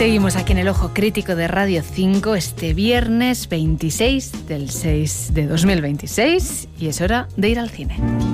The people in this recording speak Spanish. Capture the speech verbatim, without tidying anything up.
Seguimos aquí en el Ojo Crítico de Radio cinco este viernes veintiséis del seis de dos mil veintiséis y es hora de ir al cine.